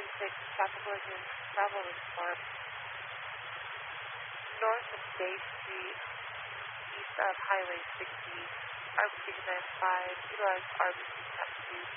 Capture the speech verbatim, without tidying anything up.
six, traffic collision, travel report. North of Bay Street, east of Highway sixty, R B C nine five, utilize R B C